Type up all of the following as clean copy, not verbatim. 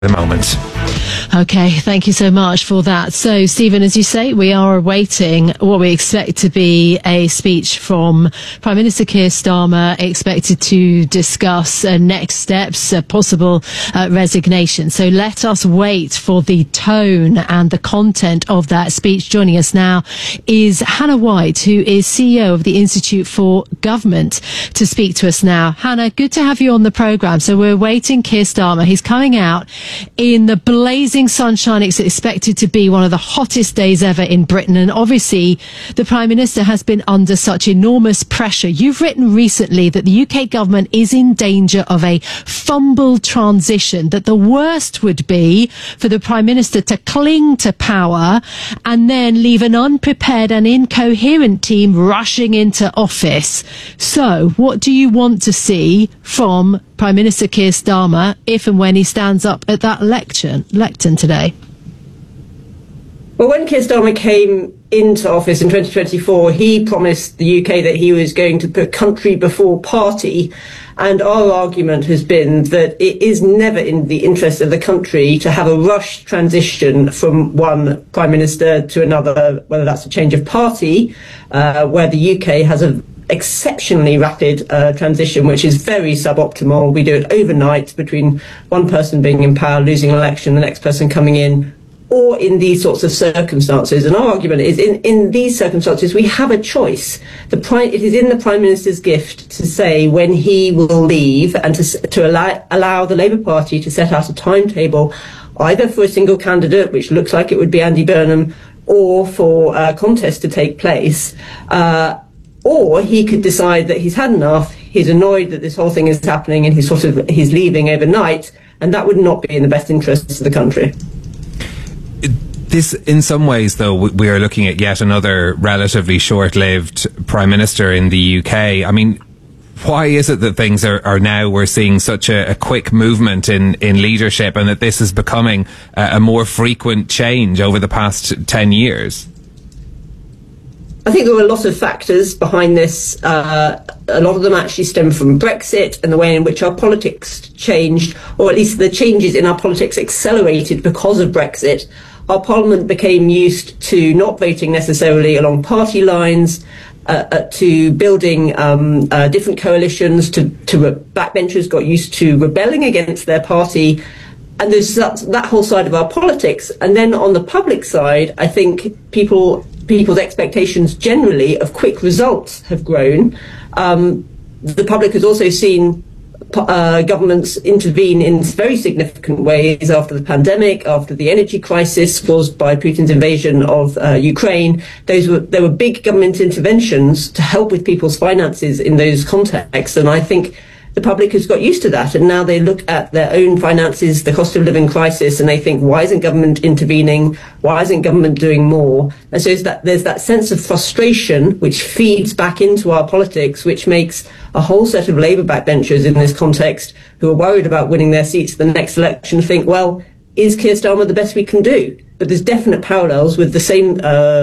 the moment. Okay, thank you so much for that. So, Stephen, as you say, we are awaiting what we expect to be a speech from Prime Minister Keir Starmer, expected to discuss next steps, possible resignation. So let us wait for the tone and the content of that speech. Joining us now is Hannah White, who is CEO of the Institute for Government, to speak to us now. Hannah, good to have you on the programme. So we're awaiting Keir Starmer. He's coming out in the blazing sunshine. It's expected to be one of the hottest days ever in Britain, and obviously the Prime Minister has been under such enormous pressure. You've written recently that the UK government is in danger of a fumbled transition, that the worst would be for the Prime Minister to cling to power and then leave an unprepared and incoherent team rushing into office. So what do you want to see from Prime Minister Keir Starmer if and when he stands up at that lectern today? Well, when Keir Starmer came into office in 2024, he promised the UK that he was going to put country before party. And our argument has been that it is never in the interest of the country to have a rushed transition from one Prime Minister to another, whether that's a change of party, where the UK has an exceptionally rapid transition, which is very suboptimal. We do it overnight between one person being in power, losing an election, the next person coming in, or in these sorts of circumstances. And our argument is in these circumstances, we have a choice. It is in the Prime Minister's gift to say when he will leave and to allow the Labour Party to set out a timetable, either for a single candidate, which looks like it would be Andy Burnham, or for a contest to take place. Or he could decide that he's had enough, he's annoyed that this whole thing is happening, and he's leaving overnight, and that would not be in the best interests of the country. This, in some ways, though, we are looking at yet another relatively short-lived Prime Minister in the UK. I mean, why is it that things are now, we're seeing such a quick movement in leadership, and that this is becoming a more frequent change over the past 10 years? I think there were a lot of factors behind this. A lot of them actually stem from Brexit and the way in which our politics changed, or at least the changes in our politics accelerated because of Brexit. Our Parliament became used to not voting necessarily along party lines, to building different coalitions, to backbenchers got used to rebelling against their party. And there's that whole side of our politics. And then on the public side, I think people's expectations generally of quick results have grown. The public has also seen governments intervene in very significant ways after the pandemic, after the energy crisis caused by Putin's invasion of Ukraine. There were big government interventions to help with people's finances in those contexts, and I think the public has got used to that, and now they look at their own finances, the cost of living crisis, and they think, why isn't government intervening? Why isn't government doing more? And so there's that sense of frustration which feeds back into our politics, which makes a whole set of Labour backbenchers in this context who are worried about winning their seats at the next election think, well, is Keir Starmer the best we can do? But there's definite parallels with the same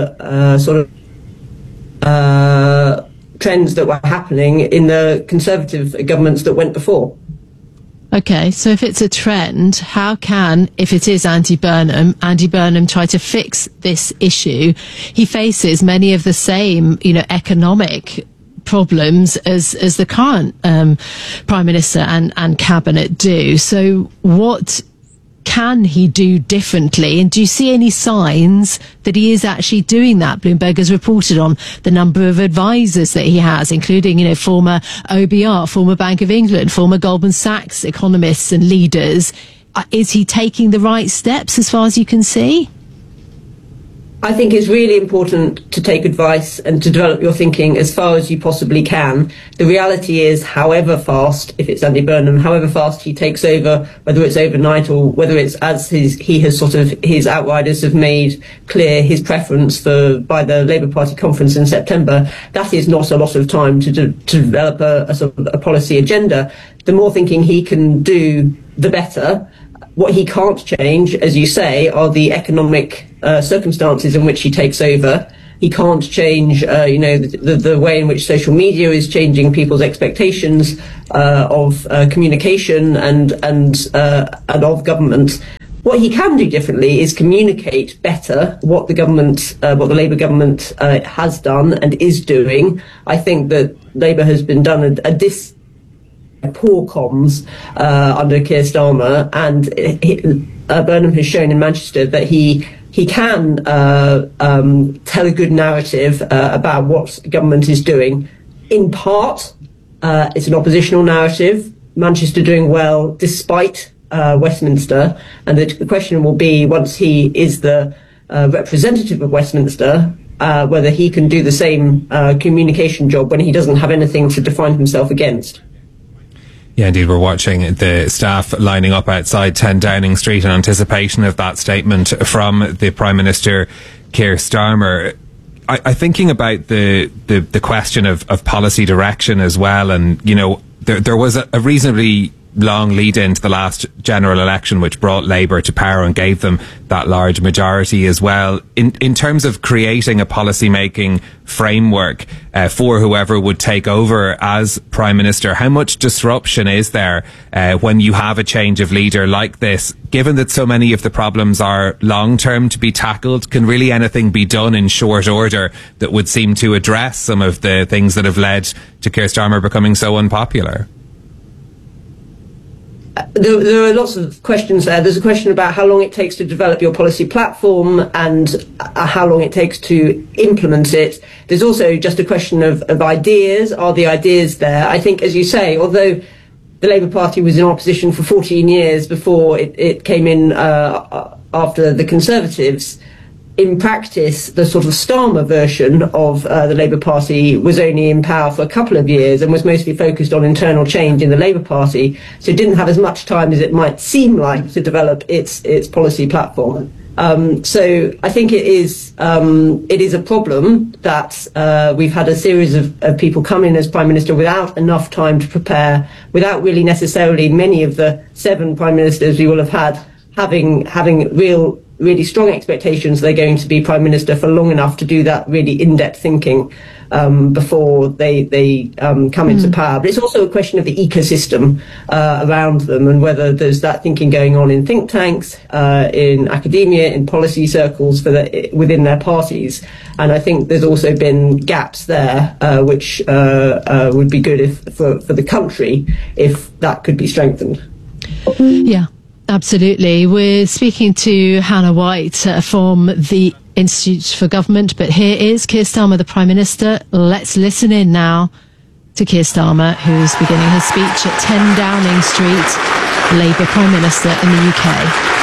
trends that were happening in the Conservative governments that went before. Okay, so if it's a trend, how can, if it is Andy Burnham try to fix this issue? He faces many of the same, economic problems as the current Prime Minister and Cabinet do. So what can he do differently? And do you see any signs that he is actually doing that? Bloomberg has reported on the number of advisors that he has, including, former OBR, former Bank of England, former Goldman Sachs economists and leaders. Is he taking the right steps as far as you can see? I think it's really important to take advice and to develop your thinking as far as you possibly can. The reality is, however fast, if it's Andy Burnham, however fast he takes over, whether it's overnight or whether it's as his outriders have made clear his preference by the Labour Party conference in September, that is not a lot of time to develop a policy agenda. The more thinking he can do, the better. What he can't change, as you say, are the economic circumstances in which he takes over. He can't change, the way in which social media is changing people's expectations of communication and of government. What he can do differently is communicate better what the Labour government has done and is doing. I think that Labour has been done poor comms under Keir Starmer, and Burnham has shown in Manchester that he can tell a good narrative about what government is doing. In part, it's an oppositional narrative. Manchester doing well despite Westminster, and the question will be, once he is the representative of Westminster, whether he can do the same communication job when he doesn't have anything to define himself against. Yeah, indeed, we're watching the staff lining up outside 10 Downing Street in anticipation of that statement from the Prime Minister, Keir Starmer. I thinking about the question of policy direction as well, and, there was a reasonably long lead into the last general election, which brought Labour to power and gave them that large majority as well. In terms of creating a policy-making framework for whoever would take over as Prime Minister, how much disruption is there when you have a change of leader like this? Given that so many of the problems are long-term to be tackled, can really anything be done in short order that would seem to address some of the things that have led to Keir Starmer becoming so unpopular? There are lots of questions there. There's a question about how long it takes to develop your policy platform and how long it takes to implement it. There's also just a question of ideas. Are the ideas there? I think, as you say, although the Labour Party was in opposition for 14 years before it came in after the Conservatives, in practice, the sort of Starmer version of the Labour Party was only in power for a couple of years and was mostly focused on internal change in the Labour Party, so it didn't have as much time as it might seem like to develop its policy platform. So I think it is a problem that we've had a series of people come in as Prime Minister without enough time to prepare, without really necessarily many of the 7 Prime Ministers we will have had having really strong expectations they're going to be Prime Minister for long enough to do that really in-depth thinking before they come into power. But it's also a question of the ecosystem around them and whether there's that thinking going on in think tanks, in academia, in policy circles within their parties. And I think there's also been gaps there which would be good for the country if that could be strengthened. Yeah. Absolutely. We're speaking to Hannah White from the Institute for Government, but here is Keir Starmer, the Prime Minister. Let's listen in now to Keir Starmer, who's beginning his speech at 10 Downing Street, Labour Prime Minister in the UK.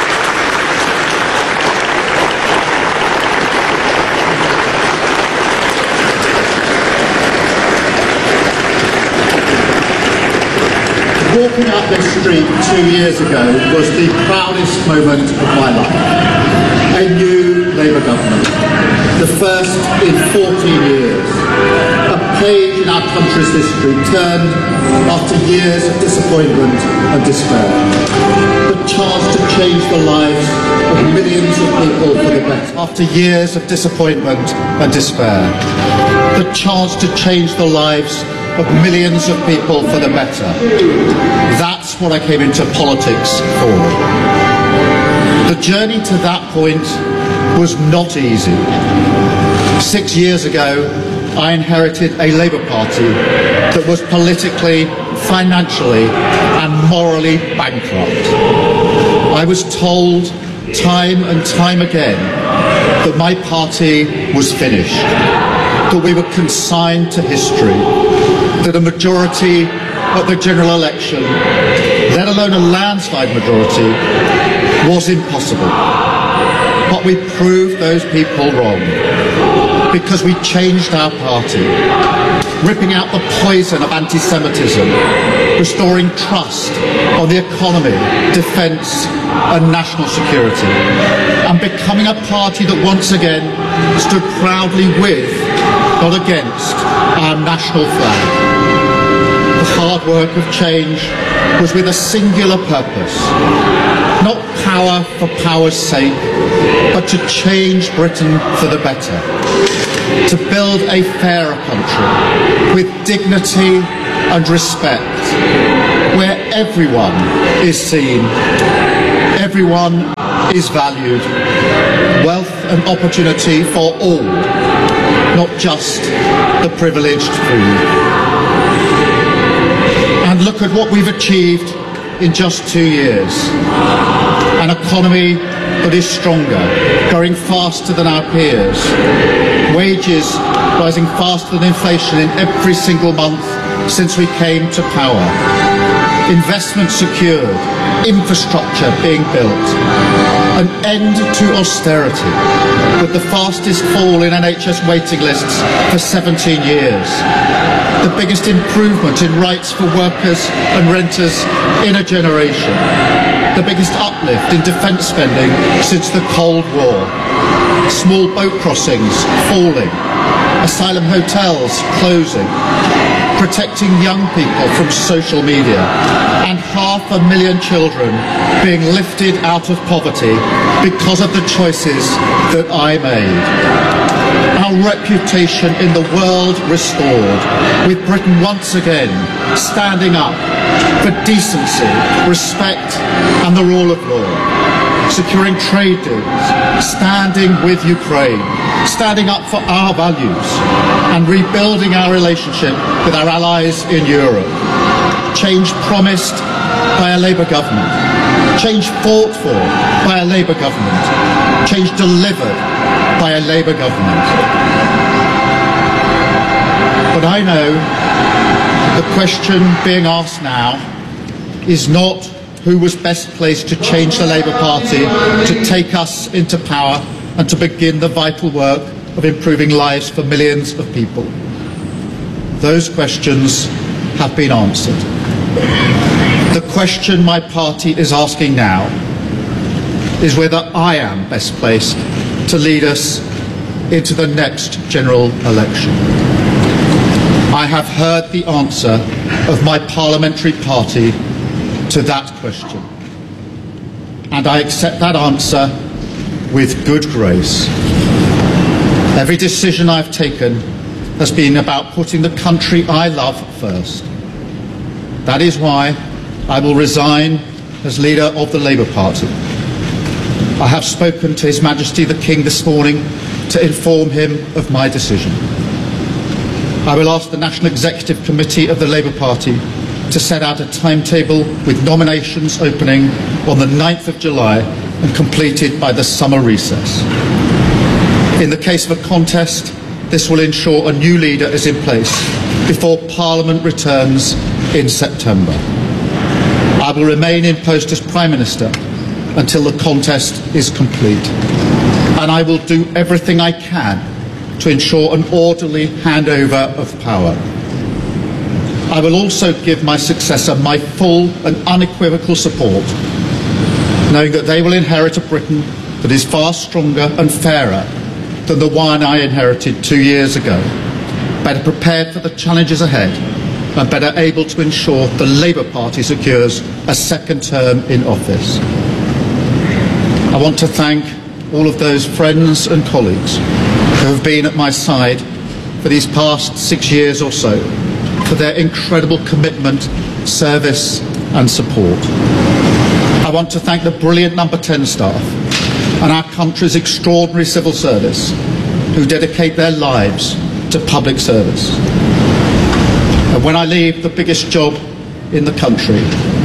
Walking up this street 2 years ago was the proudest moment of my life. A new Labour government, the first in 14 years. A page in our country's history turned after years of disappointment and despair. The chance to change the lives of millions of people for the better. After years of disappointment and despair. The chance to change the lives of millions of people for the better. That's what I came into politics for. The journey to that point was not easy. 6 years ago, I inherited a Labour Party that was politically, financially and morally bankrupt. I was told time and time again that my party was finished, that we were consigned to history, that a majority at the general election, let alone a landslide majority, was impossible. But we proved those people wrong, because we changed our party, ripping out the poison of anti-Semitism, restoring trust on the economy, defence and national security, and becoming a party that once again stood proudly with, not against, our national flag. the hard work of change was with a singular purpose. Not power for power's sake, but to change Britain for the better. To build a fairer country with dignity and respect, where everyone is seen, everyone is valued, wealth and opportunity for all, not just the privileged few. And look at what we've achieved in just 2 years. An economy that is stronger, growing faster than our peers, wages rising faster than inflation in every single month since we came to power, investment secured, infrastructure being built, an end to austerity, with the fastest fall in NHS waiting lists for 17 years, the biggest improvement in rights for workers and renters in a generation, the biggest uplift in defence spending since the Cold War, small boat crossings falling, asylum hotels closing, protecting young people from social media, and 500,000 children being lifted out of poverty because of the choices that I made. Our reputation in the world restored, with Britain once again standing up for decency, respect and the rule of law, securing trade deals, standing with Ukraine, standing up for our values and rebuilding our relationship with our allies in Europe. Change promised by a Labour government, change fought for by a Labour government, change delivered by a Labour government. But I know the question being asked now is not who was best placed to change the Labour Party, to take us into power and to begin the vital work of improving lives for millions of people. Those questions have been answered. The question my party is asking now is whether I am best placed to lead us into the next general election. I have heard the answer of my parliamentary party to that question, and I accept that answer with good grace. Every decision I've taken has been about putting the country I love first. That is why I will resign as leader of the Labour Party. I have spoken to His Majesty the King this morning to inform him of my decision. I will ask the National Executive Committee of the Labour Party to set out a timetable with nominations opening on the 9th of July and completed by the summer recess. In the case of a contest, this will ensure a new leader is in place before Parliament returns in September. I will remain in post as Prime Minister until the contest is complete, and I will do everything I can to ensure an orderly handover of power. I will also give my successor my full and unequivocal support, knowing that they will inherit a Britain that is far stronger and fairer than the one I inherited 2 years ago, better prepared for the challenges ahead and better able to ensure the Labour Party secures a second term in office. I want to thank all of those friends and colleagues who have been at my side for these past 6 years or so, for their incredible commitment, service and support. I want to thank the brilliant Number 10 staff and our country's extraordinary civil service who dedicate their lives to public service. And when I leave the biggest job in the country,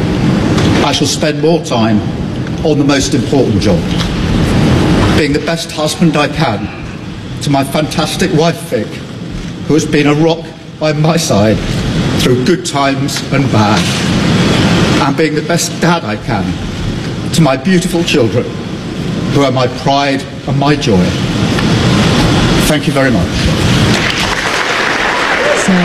I shall spend more time on the most important job, being the best husband I can to my fantastic wife Vic, who has been a rock by my side through good times and bad, and being the best dad I can to my beautiful children, who are my pride and my joy. Thank you very much. So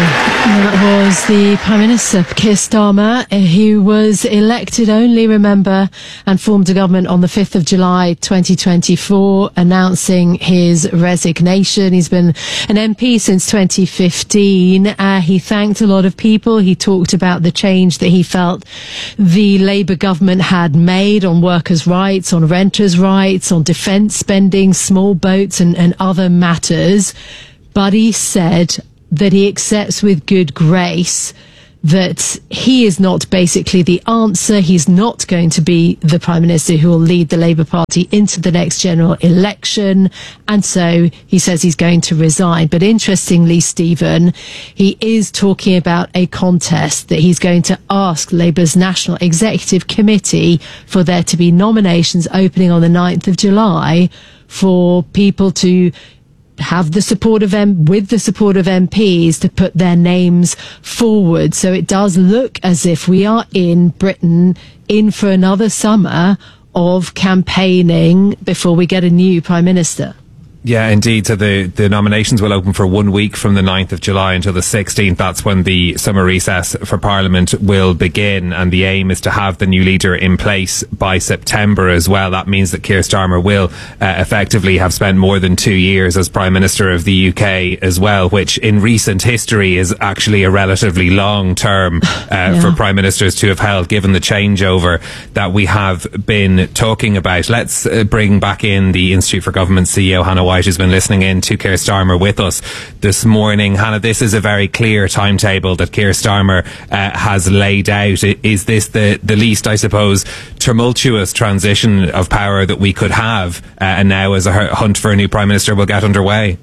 That was the Prime Minister, Keir Starmer, who was elected only, remember, and formed a government on the 5th of July 2024, announcing his resignation. He's been an MP since 2015. He thanked a lot of people. He talked about the change that he felt the Labour government had made on workers' rights, on renters' rights, on defence spending, small boats and other matters. But he said that he accepts with good grace that he is not basically the answer. He's not going to be the Prime Minister who will lead the Labour Party into the next general election. And so he says he's going to resign. But interestingly, Stephen, he is talking about a contest that he's going to ask Labour's National Executive Committee for there to be nominations opening on the 9th of July for people to have the support of with the support of MPs to put their names forward. So it does look as if we are in Britain in for another summer of campaigning before we get a new Prime Minister. Yeah, indeed. So the nominations will open for 1 week from the 9th of July until the 16th. That's when the summer recess for Parliament will begin. And the aim is to have the new leader in place by September as well. That means that Keir Starmer will effectively have spent more than 2 years as Prime Minister of the UK as well, which in recent history is actually a relatively long term for Prime Ministers to have held, given the changeover that we have been talking about. Let's bring back in the Institute for Government CEO, Hannah White, who's been listening in to Keir Starmer with us this morning. Hannah, this is a very clear timetable that Keir Starmer has laid out. Is this the least, I suppose, tumultuous transition of power that we could have, and now as a hunt for a new Prime Minister will get underway?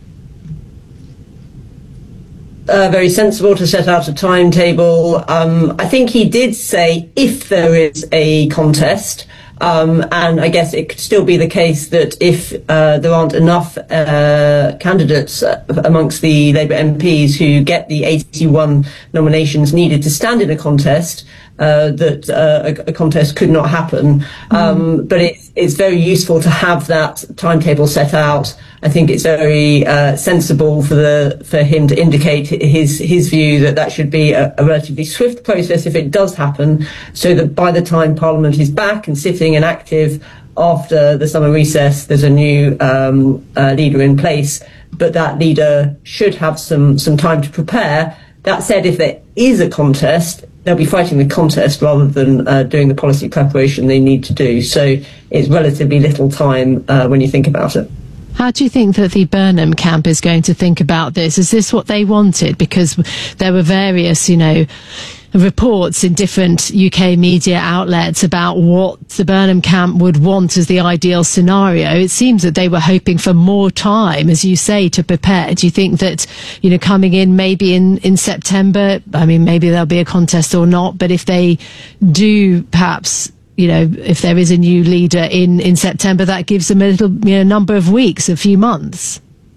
Very sensible to set out a timetable. I think he did say if there is a contest, and I guess it could still be the case that if there aren't enough candidates amongst the Labour MPs who get the 81 nominations needed to stand in a contest, that a contest could not happen. But it's very useful to have that timetable set out. I think it's very sensible for him to indicate his view that should be a relatively swift process if it does happen, so that by the time Parliament is back and sitting and active after the summer recess, there's a new leader in place. But that leader should have some time to prepare. That said, if there is a contest, they'll be fighting the contest rather than doing the policy preparation they need to do. So it's relatively little time when you think about it. How do you think that the Burnham camp is going to think about this? Is this what they wanted? Because there were various, reports in different UK media outlets about what the Burnham camp would want as the ideal scenario. It seems that they were hoping for more time, as you say, to prepare. Do you think that, coming in maybe in September, maybe there'll be a contest or not, but if they do perhaps, if there is a new leader in September, that gives them a little number of weeks, a few months?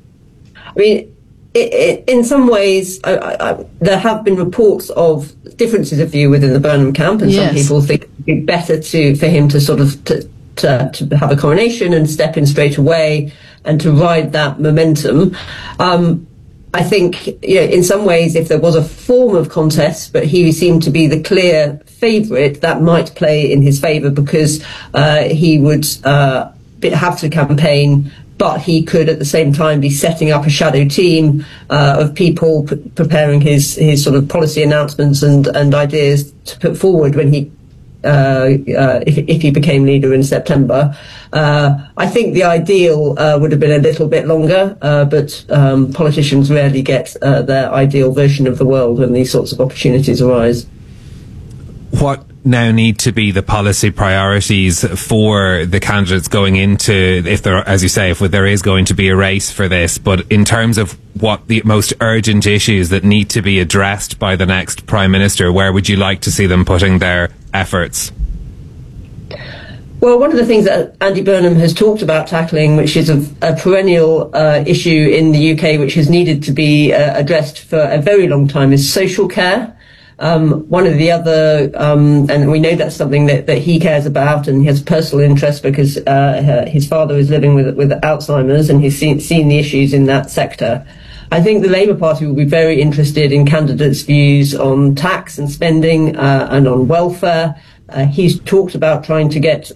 In some ways, there have been reports of differences of view within the Burnham camp, and some people think it would be better for him to sort of to have a coronation and step in straight away and to ride that momentum. I think, in some ways, if there was a form of contest, but he seemed to be the clear favourite, that might play in his favour because he would have to campaign, but he could at the same time be setting up a shadow team of people preparing his sort of policy announcements and ideas to put forward when he if he became leader in September. I think the ideal would have been a little bit longer, but politicians rarely get their ideal version of the world when these sorts of opportunities arise. What now need to be the policy priorities for the candidates going into, if there, as you say, if there is going to be a race for this, but in terms of what the most urgent issues that need to be addressed by the next Prime Minister, where would you like to see them putting their efforts? Well, one of the things that Andy Burnham has talked about tackling, which is a perennial issue in the UK, which has needed to be addressed for a very long time, is social care. One of the other, and we know that's something that he cares about, and he has a personal interest because his father is living with Alzheimer's, and he's seen the issues in that sector. I think the Labour Party will be very interested in candidates' views on tax and spending and on welfare. He's talked about trying to get,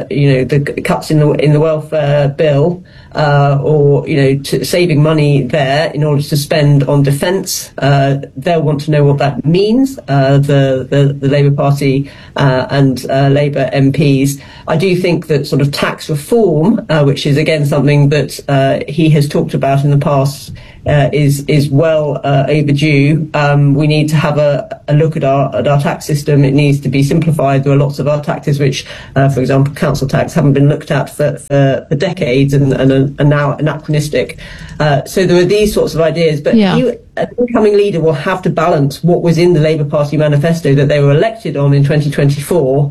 the cuts in the welfare bill, or saving money there in order to spend on defence. They'll want to know what that means. The Labour Party and Labour MPs. I do think that sort of tax reform, which is again something that he has talked about in the past, is well overdue. We need to have a look at our tax system. It needs to be simplified. There are lots of our taxes which, for example, council tax, haven't been looked at for decades and are now anachronistic. So there are these sorts of ideas. But an incoming leader will have to balance what was in the Labour Party manifesto that they were elected on in 2024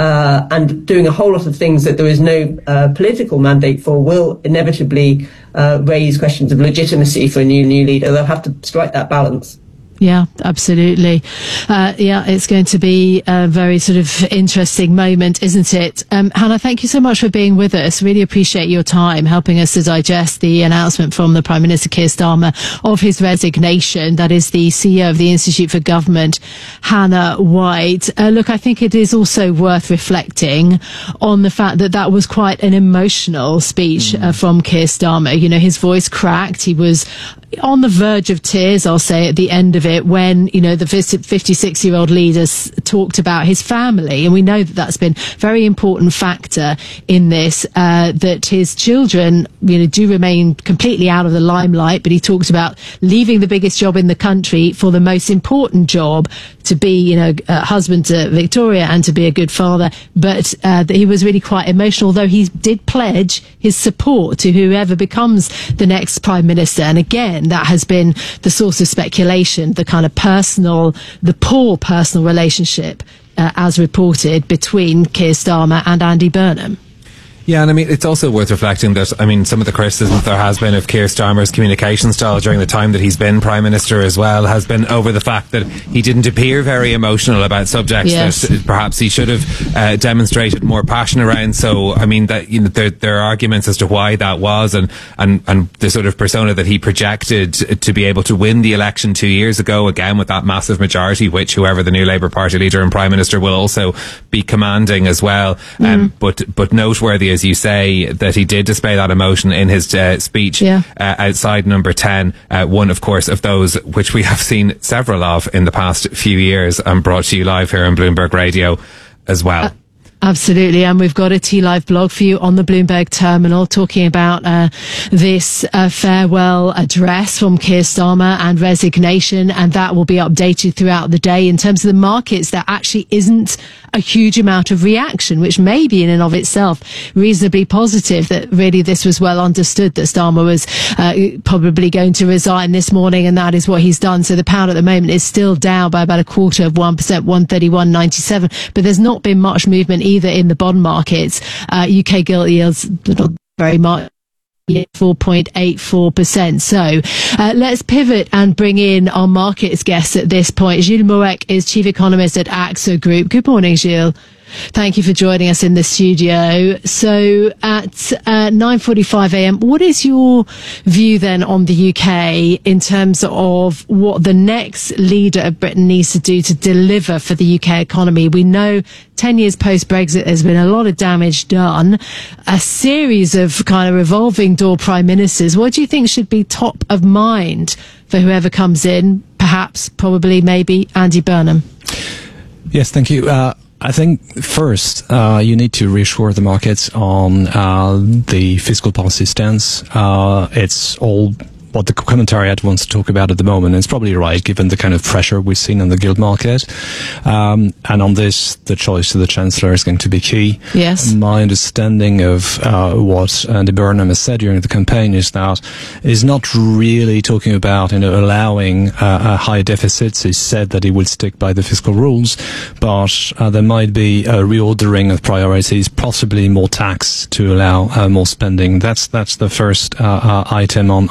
and doing a whole lot of things that there is no political mandate for will inevitably raise questions of legitimacy for a new leader. They'll have to strike that balance. Yeah, absolutely. It's going to be a very sort of interesting moment, isn't it? Hannah, thank you so much for being with us. Really appreciate your time helping us to digest the announcement from the Prime Minister Keir Starmer of his resignation. That is the CEO of the Institute for Government, Hannah White. Look, I think it is also worth reflecting on the fact that that was quite an emotional speech from Keir Starmer. You know, his voice cracked. He was on the verge of tears, I'll say, at the end of it when, the 56-year-old leader talked about his family. And we know that that's been a very important factor in this, that his children, do remain completely out of the limelight. But he talked about leaving the biggest job in the country for the most important job, to be, a husband to Victoria and to be a good father. But that he was really quite emotional, although he did pledge his support to whoever becomes the next Prime Minister. And again, that has been the source of speculation, the kind of poor personal relationship, as reported, between Keir Starmer and Andy Burnham. Yeah, and I mean, it's also worth reflecting that, some of the criticism there has been of Keir Starmer's communication style during the time that he's been Prime Minister as well has been over the fact that he didn't appear very emotional about subjects that perhaps he should have demonstrated more passion around. So, there are arguments as to why that was, and the sort of persona that he projected to be able to win the election 2 years ago, again with that massive majority, which whoever the new Labour Party leader and Prime Minister will also be commanding as well. But noteworthy, as you say, that he did display that emotion in his speech outside Number 10, one, of course, of those which we have seen several of in the past few years and brought to you live here on Bloomberg Radio as well. Absolutely, and we've got a T-Live blog for you on the Bloomberg terminal talking about this farewell address from Keir Starmer and resignation, and that will be updated throughout the day. In terms of the markets, there actually isn't a huge amount of reaction, which may be in and of itself reasonably positive, that really this was well understood that Starmer was probably going to resign this morning, and that is what he's done. So the pound at the moment is still down by about 1/4%, 131.97, but there's not been much movement either in the bond markets. UK gilt yields not very much, 4.84%. So let's pivot and bring in our markets guest at this point. Gilles Morec is Chief Economist at AXA Group. Good morning, Gilles. Thank you for joining us in the studio. So at 9:45 a.m, what is your view then on the UK in terms of what the next leader of Britain needs to do to deliver for the UK economy? We know 10 years post-Brexit, there's been a lot of damage done, a series of kind of revolving door prime ministers. What do you think should be top of mind for whoever comes in? Perhaps, probably, maybe Andy Burnham. Yes, thank you. I think first, you need to reassure the markets on the fiscal policy stance. It's all what the commentariat wants to talk about at the moment. And it's probably right, given the kind of pressure we've seen on the gilt market. And on this, the choice of the Chancellor is going to be key. Yes. My understanding of what Andy Burnham has said during the campaign is that he's not really talking about allowing high deficits. He said that he would stick by the fiscal rules, but there might be a reordering of priorities, possibly more tax to allow more spending. That's the first item on the table.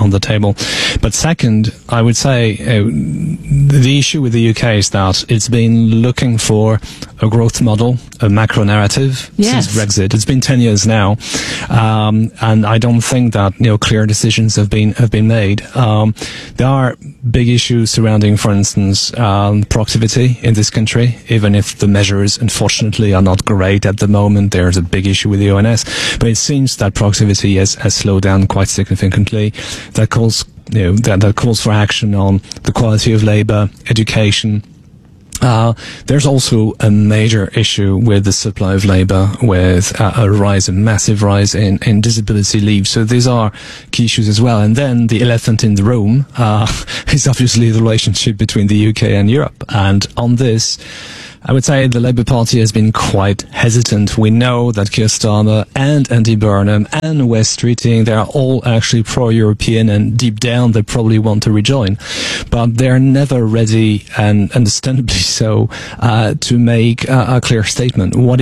timetable. But second, I would say the issue with the UK is that it's been looking for a growth model, a macro narrative since Brexit. It's been 10 years now, and I don't think that clear decisions have been made. There are big issues surrounding, for instance, proximity in this country. Even if the measures, unfortunately, are not great at the moment, there's a big issue with the ONS. But it seems that proximity has slowed down quite significantly. That calls that calls for action on the quality of labour, education. There's also a major issue with the supply of labour, with a massive rise in disability leave. So these are key issues as well. And then the elephant in the room is obviously the relationship between the UK and Europe. And on this, I would say the Labour Party has been quite hesitant. We know that Keir Starmer and Andy Burnham and Wes Streeting, they are all actually pro-European, and deep down they probably want to rejoin. But they're never ready, and understandably so, to make a clear statement. What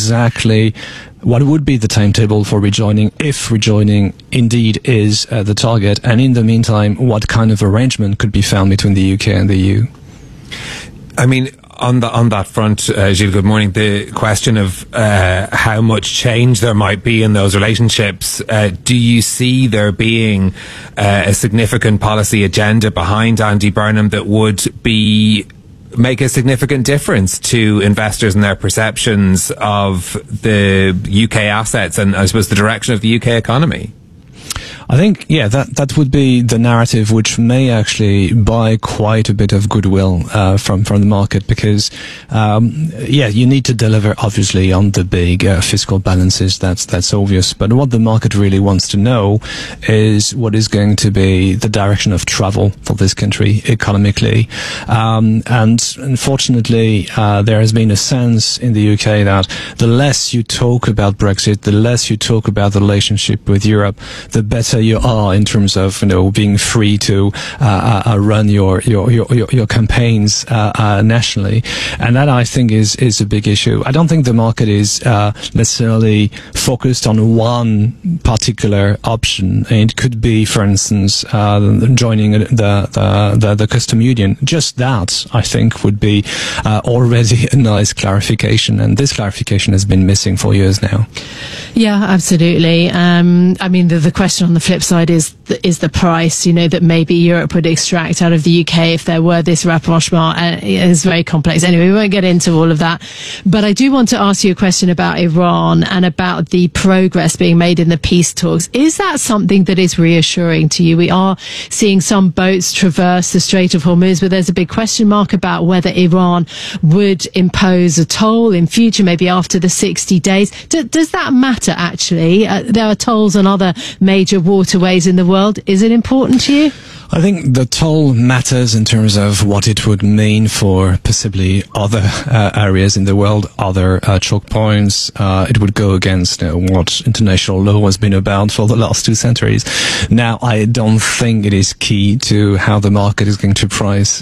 would be the timetable for rejoining, if rejoining indeed is the target? And in the meantime, what kind of arrangement could be found between the UK and the EU? I mean, on that front, Gilles, good morning. The question of how much change there might be in those relationships, do you see there being a significant policy agenda behind Andy Burnham that would make a significant difference to investors and their perceptions of the UK assets and, I suppose, the direction of the UK economy? I think, that would be the narrative, which may actually buy quite a bit of goodwill from the market, because you need to deliver obviously on the big fiscal balances. That's obvious. But what the market really wants to know is what is going to be the direction of travel for this country economically. And unfortunately, there has been a sense in the UK that the less you talk about Brexit, the less you talk about the relationship with Europe, the better you are in terms of being free to run your campaigns nationally, and that I think is a big issue. I don't think the market is necessarily focused on one particular option. It could be, for instance, joining the custom union. Just that, I think, would be already a nice clarification, and this clarification has been missing for years now. Yeah, absolutely. I mean, the question on the flip side is the price, that maybe Europe would extract out of the UK if there were this rapprochement. It's very complex. Anyway, we won't get into all of that. But I do want to ask you a question about Iran and about the progress being made in the peace talks. Is that something that is reassuring to you? We are seeing some boats traverse the Strait of Hormuz, but there's a big question mark about whether Iran would impose a toll in future, maybe after the 60 days. Does that matter, actually? There are tolls on other major waterways in the world. Is it important to you? I think the toll matters in terms of what it would mean for possibly other areas in the world, other choke points. It would go against what international law has been about for the last 2 centuries. Now, I don't think it is key to how the market is going to price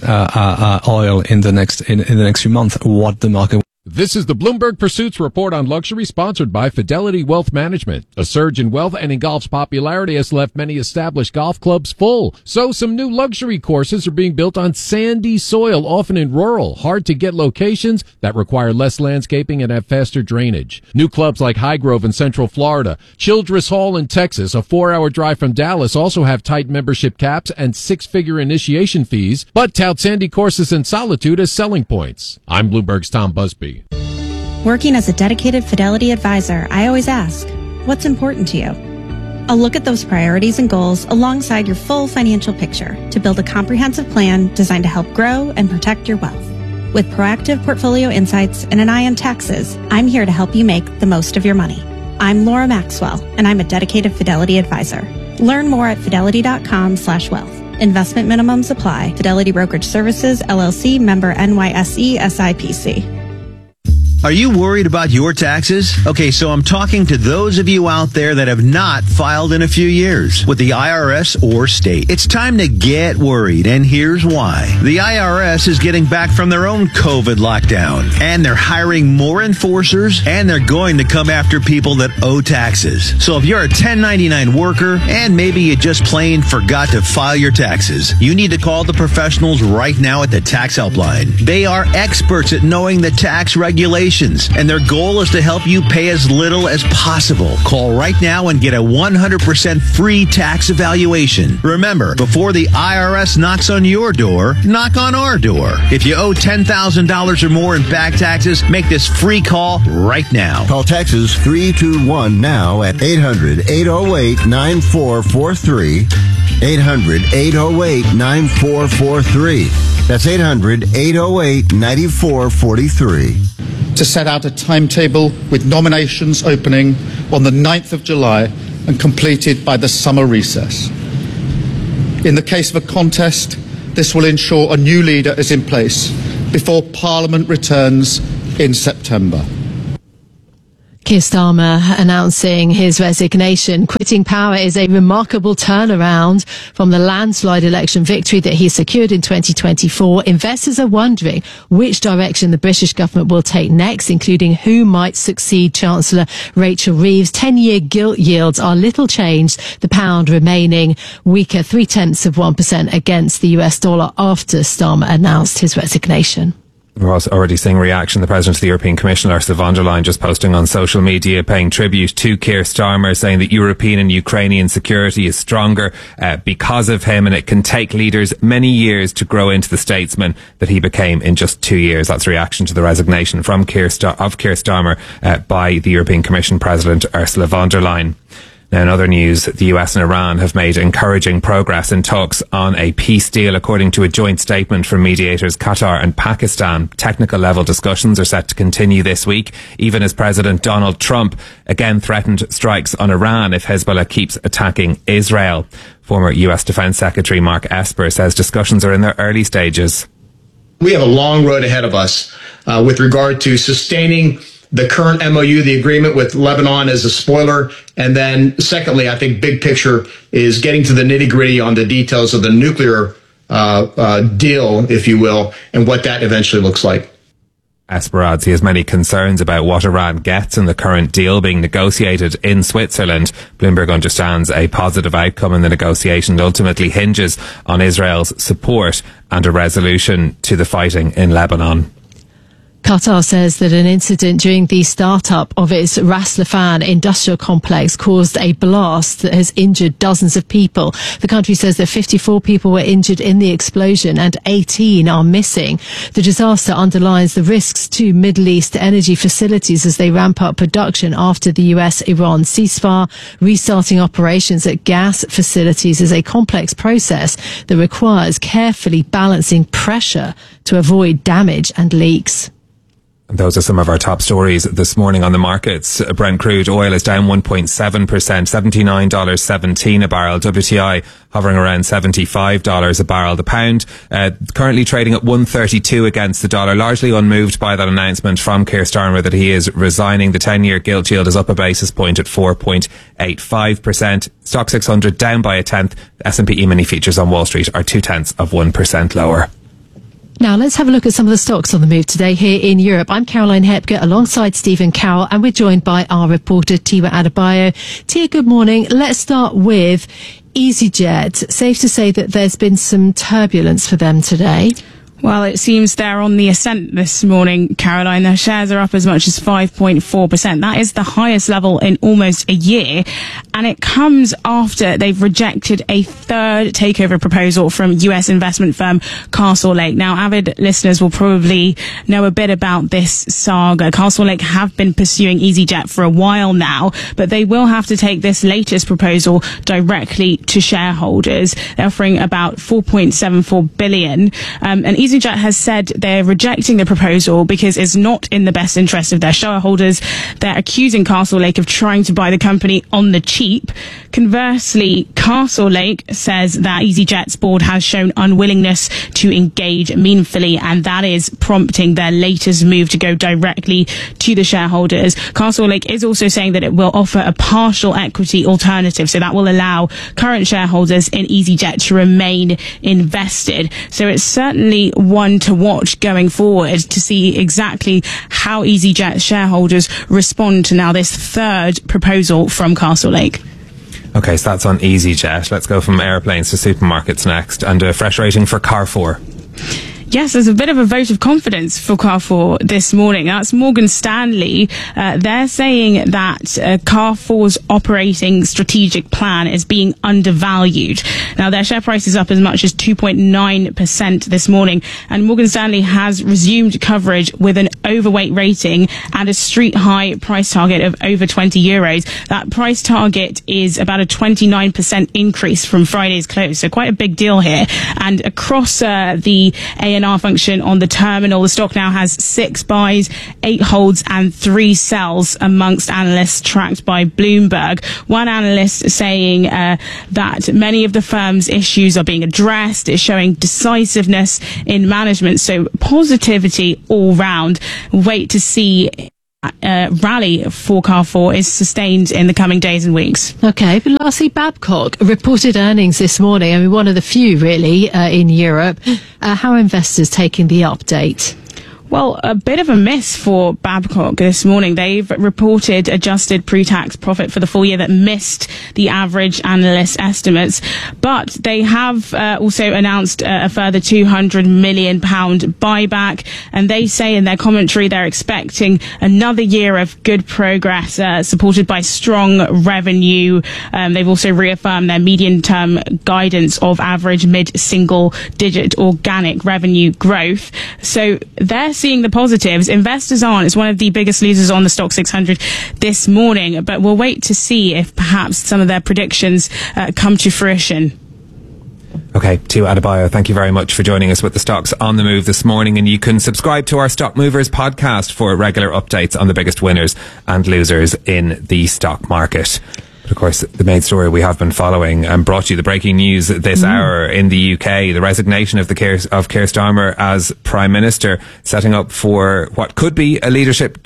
oil in the next few months. What the market. This is the Bloomberg Pursuits Report on Luxury, sponsored by Fidelity Wealth Management. A surge in wealth and in golf's popularity has left many established golf clubs full. So some new luxury courses are being built on sandy soil, often in rural, hard-to-get locations that require less landscaping and have faster drainage. New clubs like Highgrove in Central Florida, Childress Hall in Texas, a 4-hour drive from Dallas, also have tight membership caps and 6-figure initiation fees, but tout sandy courses and solitude as selling points. I'm Bloomberg's Tom Busby. Working as a dedicated Fidelity advisor, I always ask, what's important to you? I'll look at those priorities and goals alongside your full financial picture to build a comprehensive plan designed to help grow and protect your wealth. With proactive portfolio insights and an eye on taxes, I'm here to help you make the most of your money. I'm Laura Maxwell, and I'm a dedicated Fidelity advisor. Learn more at fidelity.com/wealth. Investment minimums apply. Fidelity Brokerage Services, LLC, member NYSE SIPC. Are you worried about your taxes? Okay, so I'm talking to those of you out there that have not filed in a few years with the IRS or state. It's time to get worried, and here's why. The IRS is getting back from their own COVID lockdown, and they're hiring more enforcers, and they're going to come after people that owe taxes. So if you're a 1099 worker, and maybe you just plain forgot to file your taxes, you need to call the professionals right now at the Tax Helpline. They are experts at knowing the tax regulations, and their goal is to help you pay as little as possible. Call right now and get a 100% free tax evaluation. Remember, before the IRS knocks on your door, knock on our door. If you owe $10,000 or more in back taxes, make this free call right now. Call Texas 321 now at 800-808-9443. 800-808-9443. That's 800-808-9443. To set out a timetable with nominations opening on the 9th of July and completed by the summer recess. In the case of a contest, this will ensure a new leader is in place before Parliament returns in September. Keir Starmer announcing his resignation. Quitting power is a remarkable turnaround from the landslide election victory that he secured in 2024. Investors are wondering which direction the British government will take next, including who might succeed Chancellor Rachel Reeves. 10-year gilt yields are little changed, the pound remaining weaker 0.3% against the US dollar after Starmer announced his resignation. We're also already seeing reaction. The President of the European Commission, Ursula von der Leyen, just posting on social media, paying tribute to Keir Starmer, saying that European and Ukrainian security is stronger because of him, and it can take leaders many years to grow into the statesman that he became in just 2 years. That's a reaction to the resignation from Keir Starmer by the European Commission President Ursula von der Leyen. Now, in other news, the US and Iran have made encouraging progress in talks on a peace deal, according to a joint statement from mediators Qatar and Pakistan. Technical level discussions are set to continue this week, even as President Donald Trump again threatened strikes on Iran if Hezbollah keeps attacking Israel. Former US Defense Secretary Mark Esper says discussions are in their early stages. We have a long road ahead of us with regard to sustaining the current MOU, the agreement with Lebanon, as a spoiler. And then secondly, I think big picture is getting to the nitty gritty on the details of the nuclear deal, if you will, and what that eventually looks like. Esper adds he has many concerns about what Iran gets in the current deal being negotiated in Switzerland. Bloomberg understands a positive outcome in the negotiation ultimately hinges on Israel's support and a resolution to the fighting in Lebanon. Qatar says that an incident during the startup of its Ras Laffan industrial complex caused a blast that has injured dozens of people. The country says that 54 people were injured in the explosion and 18 are missing. The disaster underlines the risks to Middle East energy facilities as they ramp up production after the US-Iran ceasefire. Restarting operations at gas facilities is a complex process that requires carefully balancing pressure to avoid damage and leaks. Those are some of our top stories this morning on the markets. Brent crude oil is down 1.7%, $79.17 a barrel. WTI hovering around $75 a barrel. The pound currently trading at 132 against the dollar, largely unmoved by that announcement from Keir Starmer that he is resigning. The 10-year gilt yield is up a basis point at 4.85%. Stock 600 down by a tenth. S&P E-mini futures on Wall Street are 0.2% lower. Now, let's have a look at some of the stocks on the move today here in Europe. I'm Caroline Hepker alongside Stephen Carroll, and we're joined by our reporter, Tiwa Adebayo. Tia, good morning. Let's start with EasyJet. Safe to say that there's been some turbulence for them today. Well, it seems they're on the ascent this morning, Caroline. Their shares are up as much as 5.4%. That is the highest level in almost a year. And it comes after they've rejected a third takeover proposal from US investment firm Castlelake. Now, avid listeners will probably know a bit about this saga. Castlelake have been pursuing EasyJet for a while now, but they will have to take this latest proposal directly to shareholders. They're offering about $4.74 billion. And EasyJet has said they're rejecting the proposal because it's not in the best interest of their shareholders. They're accusing Castlelake of trying to buy the company on the cheap. Conversely, Castlelake says that EasyJet's board has shown unwillingness to engage meaningfully, and that is prompting their latest move to go directly to the shareholders. Castlelake is also saying that it will offer a partial equity alternative, so that will allow current shareholders in EasyJet to remain invested. So it's certainly one to watch going forward to see exactly how EasyJet shareholders respond to now this third proposal from Castlelake. Okay, so that's on EasyJet. Let's go from airplanes to supermarkets next, and a fresh rating for Carrefour. Yes, there's a bit of a vote of confidence for Carrefour this morning. That's Morgan Stanley. They're saying that Carrefour's operating strategic plan is being undervalued. Now, their share price is up as much as 2.9% this morning, and Morgan Stanley has resumed coverage with an overweight rating and a street high price target of over €20. That price target is about a 29% increase from Friday's close, so quite a big deal here. And across the A&R function on the terminal, the stock now has 6 buys, 8 holds and 3 sells amongst analysts tracked by Bloomberg. One analyst saying that many of the firm's issues are being addressed. It's showing decisiveness in management, so positivity all round. Wait to see rally for Carrefour is sustained in the coming days and weeks. Okay, but lastly, Babcock reported earnings this morning. I mean, one of the few really in Europe. How are investors taking the update? Well, a bit of a miss for Babcock this morning. They've reported adjusted pre-tax profit for the full year that missed the average analyst estimates. But they have also announced a further £200 million buyback. And they say in their commentary they're expecting another year of good progress, supported by strong revenue. They've also reaffirmed their medium-term guidance of average mid-single-digit organic revenue growth. So they're seeing the positives. Investors aren't. It's one of the biggest losers on the Stock 600 this morning, but we'll wait to see if perhaps some of their predictions come to fruition. Okay, Tio Adebayo, thank you very much for joining us with the stocks on the move this morning, and you can subscribe to our Stock Movers podcast for regular updates on the biggest winners and losers in the stock market. But of course, the main story we have been following and brought you the breaking news this hour in the UK, the resignation of Keir Starmer as Prime Minister, setting up for what could be a leadership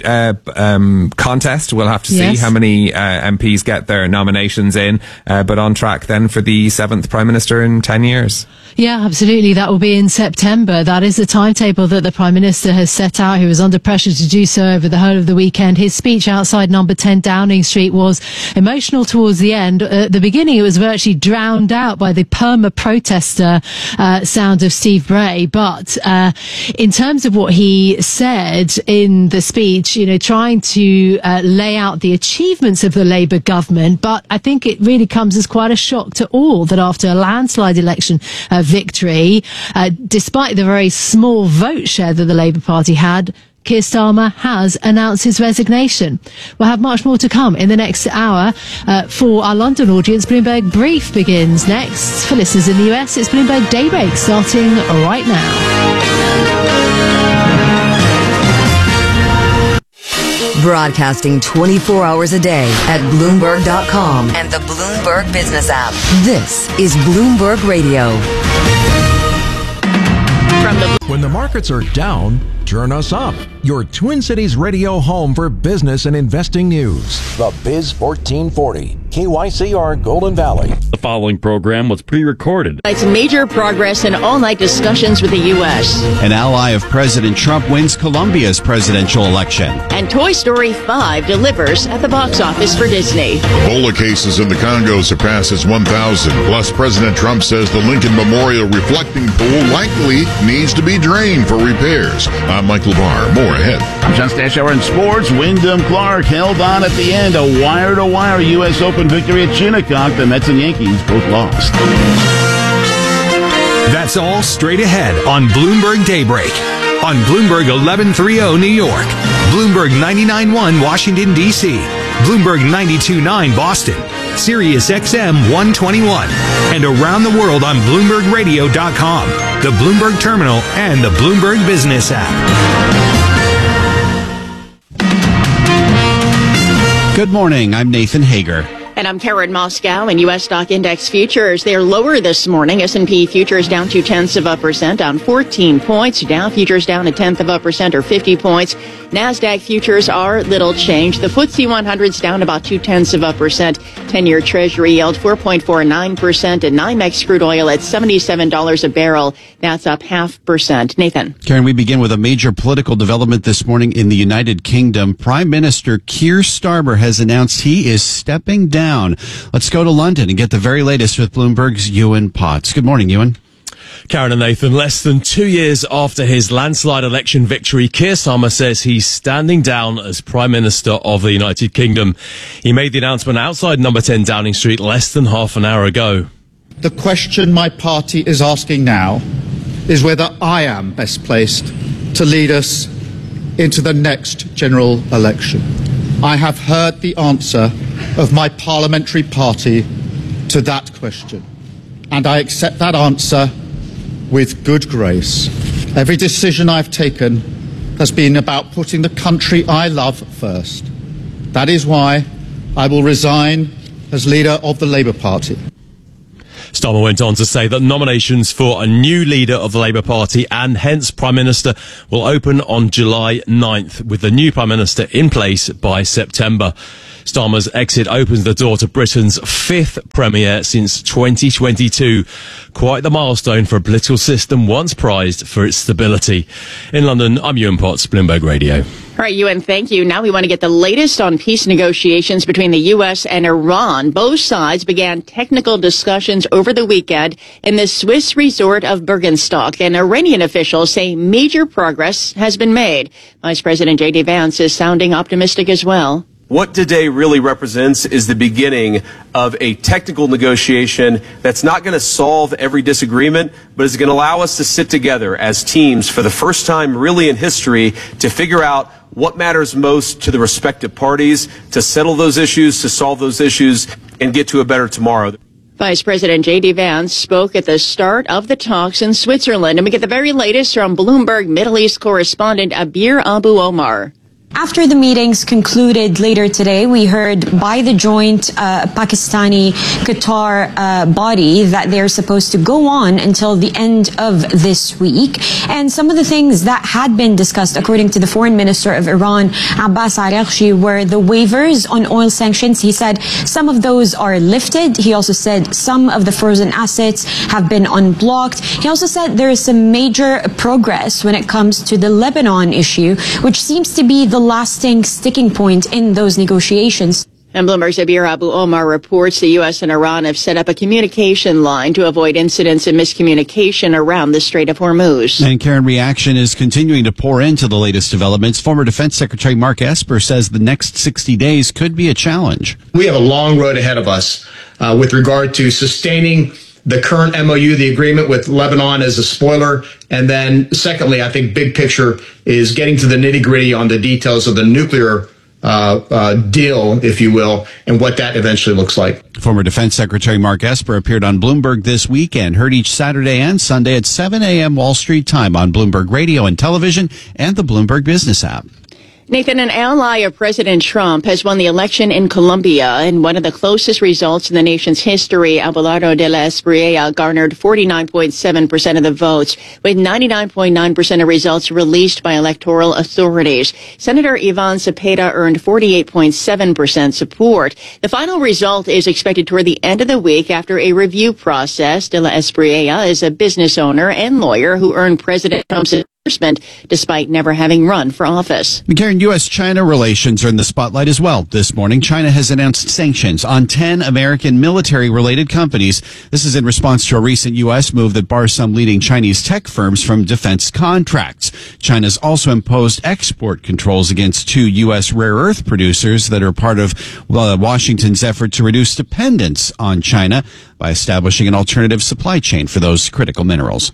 contest. We'll have to see how many MPs get their nominations in, but on track then for the 7th Prime Minister in 10 years. Yeah, absolutely. That will be in September. That is the timetable that the Prime Minister has set out. He was under pressure to do so over the whole of the weekend. His speech outside number 10 Downing Street was emotional towards the end. At the beginning, it was virtually drowned out by the perma-protester sound of Steve Bray. But in terms of what he said in the speech, you know, trying to lay out the achievements of the Labour government, but I think it really comes as quite a shock to all that after a landslide election victory, despite the very small vote share that the Labour Party had, Keir Starmer has announced his resignation. We'll have much more to come in the next hour. For our London audience, Bloomberg Brief begins next. For listeners in the US, it's Bloomberg Daybreak starting right now. Broadcasting 24 hours a day at Bloomberg.com and the Bloomberg Business app. This is Bloomberg Radio. When the markets are down, turn us up. Your Twin Cities radio home for business and investing news. The Biz 1440, KYCR Golden Valley. The following program was pre-recorded. It's major progress in all-night discussions with the U.S. An ally of President Trump wins Colombia's presidential election. And Toy Story 5 delivers at the box office for Disney. Ebola cases in the Congo surpasses 1,000. Plus, President Trump says the Lincoln Memorial reflecting pool likely needs to be drained for repairs. I'm Michael Barr. More ahead. I'm John Stashower in sports. Wyndham Clark held on at the end. A wire-to-wire U.S. Open victory at Shinnecock. The Mets and Yankees both lost. That's all straight ahead on Bloomberg Daybreak. On Bloomberg 1130 New York, Bloomberg 99.1 Washington, D.C., Bloomberg 92.9 Boston, Sirius XM 121, and around the world on BloombergRadio.com, the Bloomberg Terminal, and the Bloomberg Business app. Good morning. I'm Nathan Hager. And I'm Karen Moscow. And U.S. stock index futures, they're lower this morning. S&P futures down 0.2%, down 14 points. Dow futures down 0.1% or 50 points. NASDAQ futures are little change. The FTSE 100's down about 0.2%. 10-year Treasury yield 4.49%. And NYMEX crude oil at $77 a barrel. That's up 0.5%. Nathan. Karen, we begin with a major political development this morning in the United Kingdom. Prime Minister Keir Starmer has announced he is stepping down. Let's go to London and get the very latest with Bloomberg's Ewan Potts. Good morning, Ewan. Karen and Nathan, less than 2 years after his landslide election victory, Keir Starmer says he's standing down as Prime Minister of the United Kingdom. He made the announcement outside number 10 Downing Street less than half an hour ago. The question my party is asking now is whether I am best placed to lead us into the next general election. I have heard the answer of my parliamentary party to that question, and I accept that answer with good grace. Every decision I've taken has been about putting the country I love first. That is why I will resign as leader of the Labour Party. Starmer went on to say that nominations for a new leader of the Labour Party and hence Prime Minister will open on July 9th, with the new Prime Minister in place by September. Starmer's exit opens the door to Britain's fifth Premier since 2022. Quite the milestone for a political system once prized for its stability. In London, I'm Ewan Potts, Bloomberg Radio. All right, Ewan, thank you. Now we want to get the latest on peace negotiations between the U.S. and Iran. Both sides began technical discussions over the weekend in the Swiss resort of Bergenstock, and Iranian officials say major progress has been made. Vice President J.D. Vance is sounding optimistic as well. What today really represents is the beginning of a technical negotiation that's not going to solve every disagreement, but is going to allow us to sit together as teams for the first time really in history to figure out what matters most to the respective parties, to settle those issues, to solve those issues, and get to a better tomorrow. Vice President J.D. Vance spoke at the start of the talks in Switzerland. And we get the very latest from Bloomberg Middle East correspondent Abir Abu Omar. After the meetings concluded later today, we heard by the joint Pakistani-Qatar body that they're supposed to go on until the end of this week. And some of the things that had been discussed, according to the Foreign Minister of Iran, Abbas Araghchi, were the waivers on oil sanctions. He said some of those are lifted. He also said some of the frozen assets have been unblocked. He also said there is some major progress when it comes to the Lebanon issue, which seems to be the lasting sticking point in those negotiations. And Bloomberg's Abir Abu Omar reports the U.S. and Iran have set up a communication line to avoid incidents and miscommunication around the Strait of Hormuz. And Karen, reaction is continuing to pour into the latest developments. Former Defense Secretary Mark Esper says the next 60 days could be a challenge. We have a long road ahead of us with regard to sustaining the current MOU, the agreement with Lebanon, as a spoiler. And then secondly, I think big picture is getting to the nitty gritty on the details of the nuclear deal, if you will, and what that eventually looks like. Former Defense Secretary Mark Esper appeared on Bloomberg this weekend, heard each Saturday and Sunday at 7 a.m. Wall Street time on Bloomberg Radio and Television and the Bloomberg Business app. Nathan, an ally of President Trump has won the election in Colombia in one of the closest results in the nation's history. Abelardo de la Espriella garnered 49.7% of the votes, with 99.9% of results released by electoral authorities. Senator Ivan Cepeda earned 48.7% support. The final result is expected toward the end of the week after a review process. De la Espriella is a business owner and lawyer who earned President Trump's endorsement despite never having run for office. Karen, U.S.-China relations are in the spotlight as well. This morning, China has announced sanctions on 10 American military-related companies. This is in response to a recent U.S. move that bars some leading Chinese tech firms from defense contracts. China's also imposed export controls against 2 U.S. rare earth producers that are part of Washington's effort to reduce dependence on China by establishing an alternative supply chain for those critical minerals.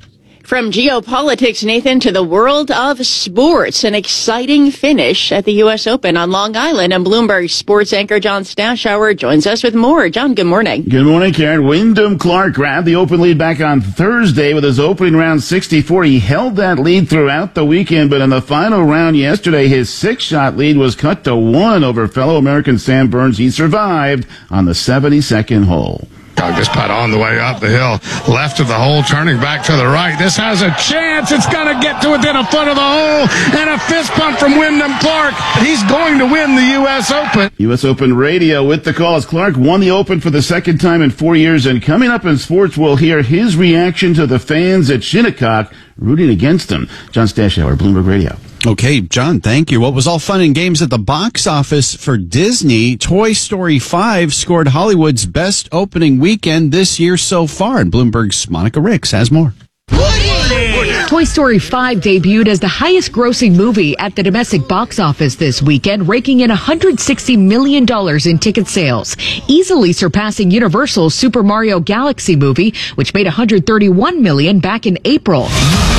From geopolitics, Nathan, to the world of sports. An exciting finish at the U.S. Open on Long Island. And Bloomberg sports anchor John Stashower joins us with more. John, good morning. Good morning, Karen. Wyndham Clark grabbed the Open lead back on Thursday with his opening round 64. He held that lead throughout the weekend, but in the final round yesterday, his 6-shot lead was cut to 1 over fellow American Sam Burns. He survived on the 72nd hole. This putt on the way up the hill, left of the hole, turning back to the right. This has a chance. It's going to get to within a foot of the hole, and a fist pump from Wyndham Clark. He's going to win the U.S. Open. U.S. Open Radio with the call as Clark won the Open for the second time in 4 years. And coming up in sports, we'll hear his reaction to the fans at Shinnecock rooting against him. John Stashower, Bloomberg Radio. Okay, John, thank you. What was all fun and games at the box office for Disney? Toy Story 5 scored Hollywood's best opening weekend this year so far, and Bloomberg's Monica Ricks has more. Toy Story 5 debuted as the highest grossing movie at the domestic box office this weekend, raking in $160 million in ticket sales, easily surpassing Universal's Super Mario Galaxy movie, which made $131 million back in April.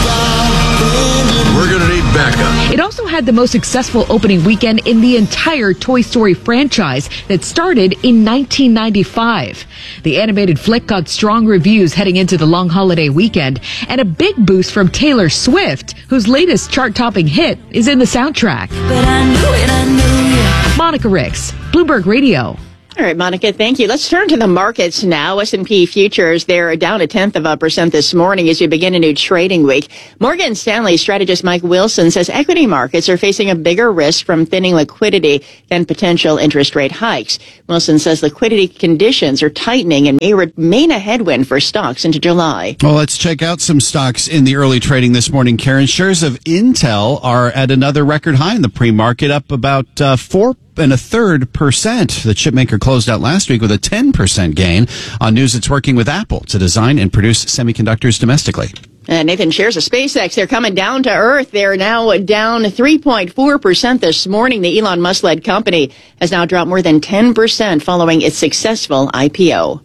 We're going to need backup. It also had the most successful opening weekend in the entire Toy Story franchise that started in 1995. The animated flick got strong reviews heading into the long holiday weekend, and a big boost from Taylor Swift, whose latest chart-topping hit is in the soundtrack. But I knew it. Monica Ricks, Bloomberg Radio. All right, Monica, thank you. Let's turn to the markets now. S&P futures, they're down 0.1% this morning as we begin a new trading week. Morgan Stanley strategist Mike Wilson says equity markets are facing a bigger risk from thinning liquidity than potential interest rate hikes. Wilson says liquidity conditions are tightening and may remain a headwind for stocks into July. Well, let's check out some stocks in the early trading this morning, Karen. Shares of Intel are at another record high in the pre-market, up about 4.33%. The chipmaker closed out last week with a 10% gain on news it's working with Apple to design and produce semiconductors domestically. Nathan, shares of SpaceX, they're coming down to earth. They're now down 3.4% this morning. The Elon Musk-led company has now dropped more than 10% following its successful IPO.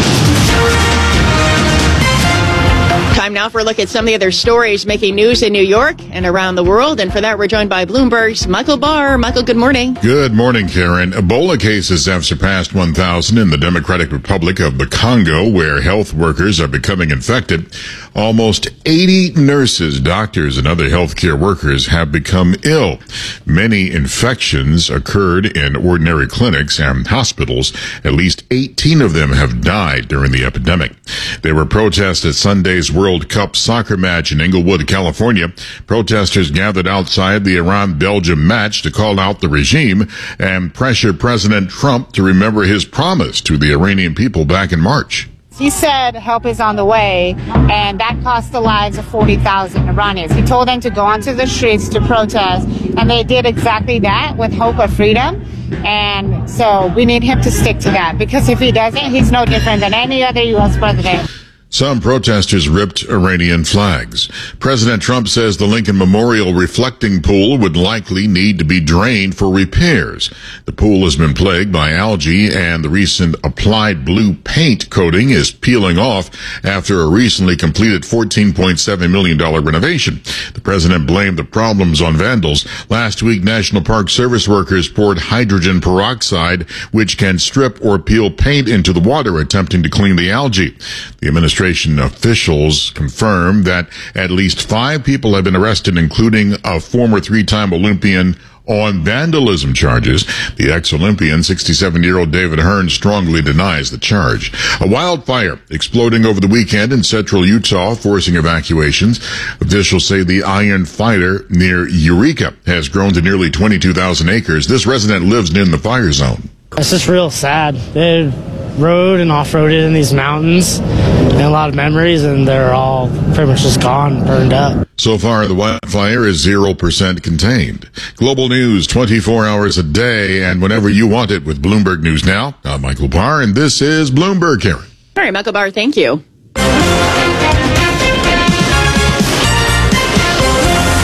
Time now for a look at some of the other stories making news in New York and around the world. And for that, we're joined by Bloomberg's Michael Barr. Michael, good morning. Good morning, Karen. Ebola cases have surpassed 1,000 in the Democratic Republic of the Congo, where health workers are becoming infected. Almost 80 nurses, doctors, and other healthcare workers have become ill. Many infections occurred in ordinary clinics and hospitals. At least 18 of them have died during the epidemic. There were protests at Sunday's World Cup soccer match in Inglewood, California. Protesters gathered outside the Iran-Belgium match to call out the regime and pressure President Trump to remember his promise to the Iranian people back in March. He said help is on the way, and that cost the lives of 40,000 Iranians. He told them to go onto the streets to protest, and they did exactly that with hope of freedom. And so we need him to stick to that, because if he doesn't, he's no different than any other U.S. president. Some protesters ripped Iranian flags. President Trump says the Lincoln Memorial reflecting pool would likely need to be drained for repairs. The pool has been plagued by algae, and the recent applied blue paint coating is peeling off after a recently completed $14.7 million renovation. The president blamed the problems on vandals. Last week, National Park Service workers poured hydrogen peroxide, which can strip or peel paint into the water, attempting to clean the algae. The administration officials confirmed that at least 5 people have been arrested, including a former 3-time Olympian, on vandalism charges. The ex-Olympian, 67-year-old David Hearn, strongly denies the charge. A wildfire exploding over the weekend in central Utah, forcing evacuations. Officials say the Iron Fighter near Eureka has grown to nearly 22,000 acres. This resident lives in the fire zone. It's just real sad. They rode and off-roaded in these mountains, and a lot of memories, and they're all pretty much just gone, burned up. So far, the wildfire is 0% contained. Global news 24 hours a day and whenever you want it with Bloomberg News Now. I'm Michael Barr, and this is Bloomberg, Karen. All right, Michael Barr, thank you. Time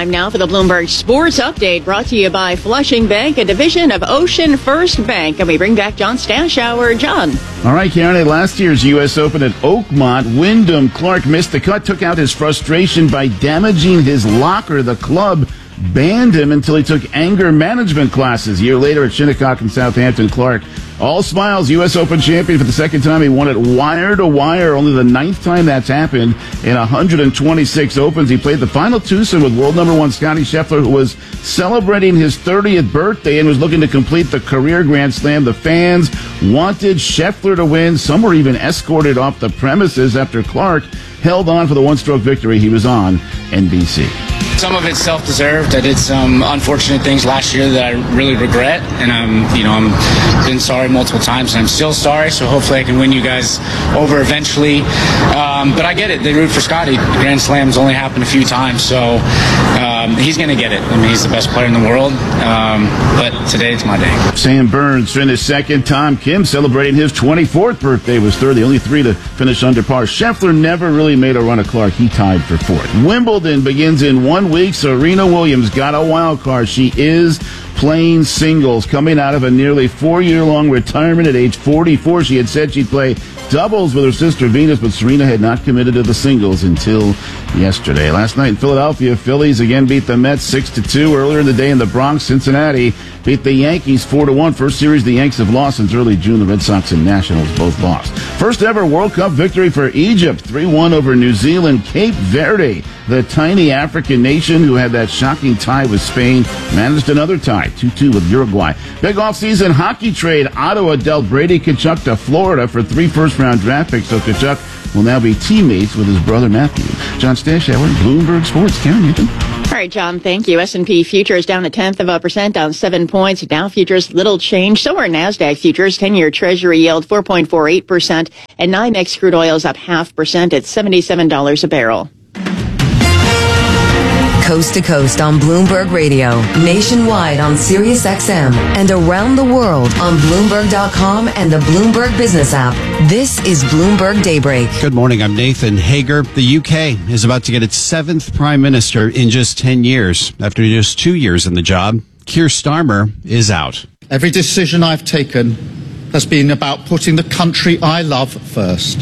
Time now for the Bloomberg Sports Update, brought to you by Flushing Bank, a division of Ocean First Bank. And we bring back John Stashower. John. All right, Karen, at last year's U.S. Open at Oakmont, Wyndham Clark missed the cut, took out his frustration by damaging his locker. The club banned him until he took anger management classes. A year later at Shinnecock in Southampton, Clark, all smiles, U.S. Open champion for the second time. He won it wire to wire, only the 9th time that's happened in 126 Opens. He played the final twosome with world number 1 Scottie Scheffler, who was celebrating his 30th birthday and was looking to complete the career Grand Slam. The fans wanted Scheffler to win. Some were even escorted off the premises after Clark held on for the one-stroke victory. He was on NBC. Some of it's self-deserved. I did some unfortunate things last year that I really regret, and I'm been sorry multiple times, and I'm still sorry. So hopefully I can win you guys over eventually. But I get it. They root for Scotty. Grand Slams only happen a few times, so he's going to get it. I mean, he's the best player in the world. But today it's my day. Sam Burns finished second. Tom Kim celebrating his 24th birthday was third. The only 3 to finish under par. Scheffler never really made a run at Clark. He tied for 4th. Wimbledon begins in 1 week. Serena Williams got a wild card. She is playing singles, coming out of a nearly 4-year-long retirement at age 44. She had said she'd play doubles with her sister Venus, but Serena had not committed to the singles until yesterday. Last night in Philadelphia, Phillies again beat the Mets 6-2. Earlier in the day in the Bronx, Cincinnati beat the Yankees 4-1. First series the Yanks have lost since early June. The Red Sox and Nationals both lost. First ever World Cup victory for Egypt, 3-1 over New Zealand. Cape Verde, the tiny African nation who had that shocking tie with Spain, managed another tie, 2-2 with Uruguay. Big offseason hockey trade. Ottawa dealt Brady Tkachuk to Florida for 3 first-round draft picks, so Tkachuk will now be teammates with his brother Matthew. John Stashower, Bloomberg Sports. Karen, Nathan. All right, John, thank you. S&P futures down 0.1%, down 7 points. Dow futures, little change. So are NASDAQ futures, 10-year Treasury yield, 4.48%. And NYMEX crude oil is up 0.5% at $77 a barrel. Coast to coast on Bloomberg Radio, nationwide on Sirius XM, and around the world on Bloomberg.com and the Bloomberg Business app. This is Bloomberg Daybreak. Good morning, I'm Nathan Hager. The UK is about to get its 7th Prime Minister in just 10 years. After just 2 years in the job, Keir Starmer is out. Every decision I've taken has been about putting the country I love first.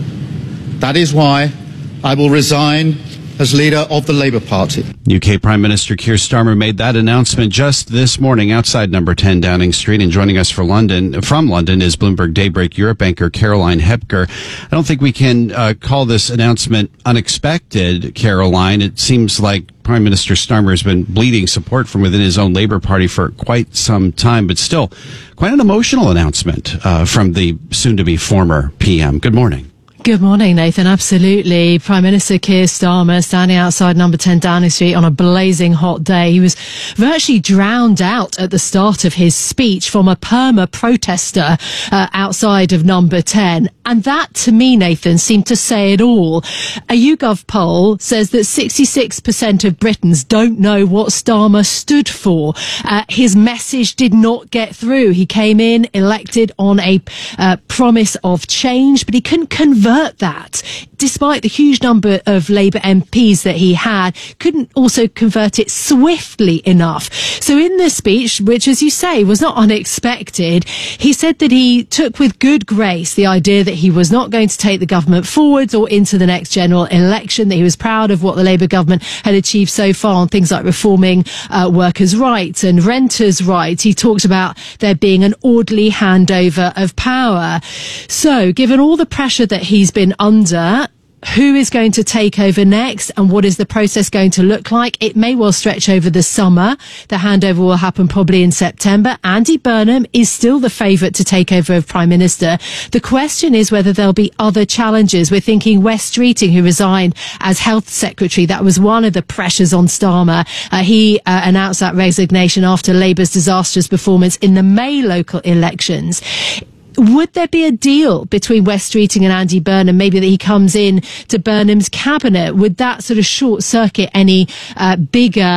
That is why I will resign as leader of the Labour Party. UK Prime Minister Keir Starmer made that announcement just this morning outside number 10 Downing Street. And joining us from London is Bloomberg Daybreak Europe anchor Caroline Hepker. I don't think we can call this announcement unexpected, Caroline. It seems like Prime Minister Starmer has been bleeding support from within his own Labour Party for quite some time, but still quite an emotional announcement from the soon-to-be former PM. Good morning. Good morning, Nathan. Absolutely. Prime Minister Keir Starmer standing outside number 10 Downing Street on a blazing hot day. He was virtually drowned out at the start of his speech from a perma protester outside of number 10. And that, to me, Nathan, seemed to say it all. A YouGov poll says that 66% of Britons don't know what Starmer stood for. His message did not get through. He came in elected on a promise of change, but he couldn't convert that, despite the huge number of Labour MPs that he had, couldn't also convert it swiftly enough. So in this speech, which, as you say, was not unexpected, he said that he took with good grace the idea that he was not going to take the government forwards or into the next general election, that he was proud of what the Labour government had achieved so far on things like reforming workers' rights and renters' rights. He talked about there being an orderly handover of power. So, given all the pressure that he's been under, who is going to take over next and what is the process going to look like? It may well stretch over the summer. The handover will happen probably in September. Andy Burnham is still the favourite to take over as Prime Minister. The question is whether there'll be other challenges. We're thinking Wes Streeting, who resigned as Health Secretary. That was one of the pressures on Starmer. He announced that resignation after Labour's disastrous performance in the May local elections. Would there be a deal between Wes Streeting and Andy Burnham, maybe that he comes in to Burnham's cabinet? Would that sort of short circuit any bigger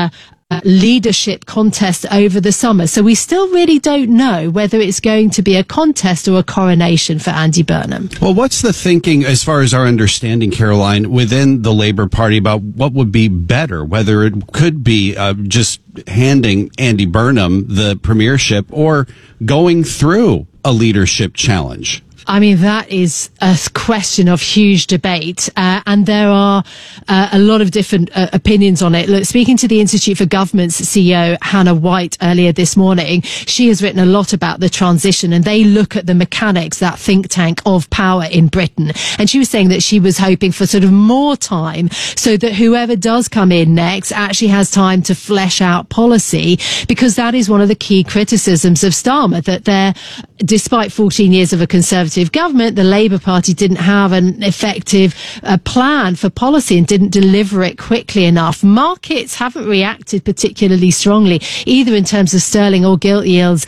leadership contest over the summer. So we still really don't know whether it's going to be a contest or a coronation for Andy Burnham. Well, what's the thinking, as far as our understanding, Caroline, within the Labour Party about what would be better, whether it could be just handing Andy Burnham the premiership or going through a leadership challenge? I mean, that is a question of huge debate, and there are a lot of different opinions on it. Look, speaking to the Institute for Government's CEO, Hannah White, earlier this morning, she has written a lot about the transition, and they look at the mechanics, that think tank of power in Britain. And she was saying that she was hoping for sort of more time so that whoever does come in next actually has time to flesh out policy, because that is one of the key criticisms of Starmer, that despite 14 years of a Conservative government, the Labour Party didn't have an effective plan for policy and didn't deliver it quickly enough. Markets haven't reacted particularly strongly, either in terms of sterling or gilt yields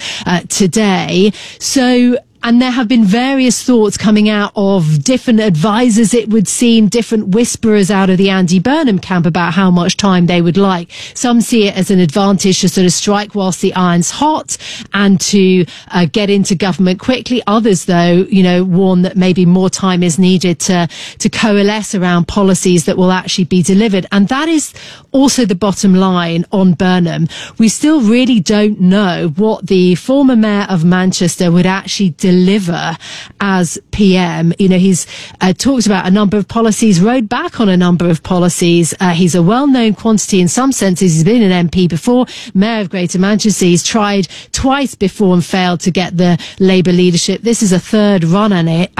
today. And there have been various thoughts coming out of different advisors, it would seem, different whisperers out of the Andy Burnham camp about how much time they would like. Some see it as an advantage to sort of strike whilst the iron's hot and to get into government quickly. Others, though, warn that maybe more time is needed to coalesce around policies that will actually be delivered. And that is also the bottom line on Burnham. We still really don't know what the former mayor of Manchester would actually deliver as PM. He's talked about a number of policies, rode back on a number of policies. He's a well-known quantity in some senses. He's been an MP before, Mayor of Greater Manchester. He's tried twice before and failed to get the Labour leadership. This is a third run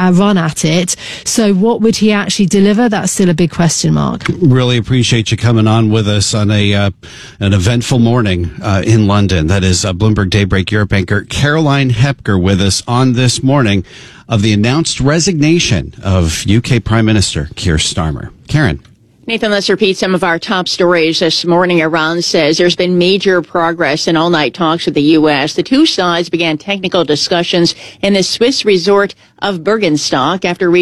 at it. So what would he actually deliver? That's still a big question mark. Really appreciate you coming on with us on an eventful morning in London. That is Bloomberg Daybreak Europe anchor Caroline Hepker with us on this morning of the announced resignation of UK Prime Minister Keir Starmer. Karen. Nathan, let's repeat some of our top stories this morning. Iran says there's been major progress in all-night talks with the U.S. The two sides began technical discussions in the Swiss resort of Bergenstock after